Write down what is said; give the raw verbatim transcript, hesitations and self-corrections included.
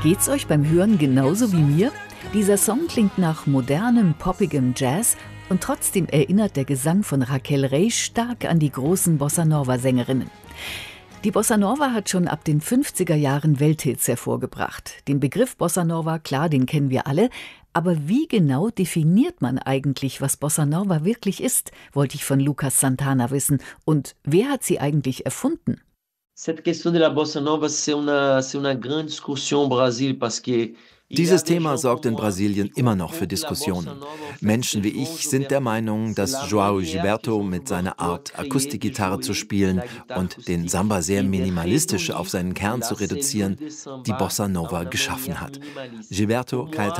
Geht's euch beim Hören genauso wie mir? Dieser Song klingt nach modernem, poppigem Jazz und trotzdem erinnert der Gesang von Raquel Rey stark an die großen Bossa-Nova-Sängerinnen. Die Bossa Nova hat schon ab den fünfziger Jahren Welthits hervorgebracht. Den Begriff Bossa Nova, klar, den kennen wir alle. Aber wie genau definiert man eigentlich, was Bossa Nova wirklich ist, wollte ich von Lucas Santana wissen. Und wer hat sie eigentlich erfunden? Dieses Thema sorgt in Brasilien immer noch für Diskussionen. Menschen wie ich sind der Meinung, dass João Gilberto mit seiner Art, Akustikgitarre zu spielen und den Samba sehr minimalistisch auf seinen Kern zu reduzieren, die Bossa Nova geschaffen hat. Gilberto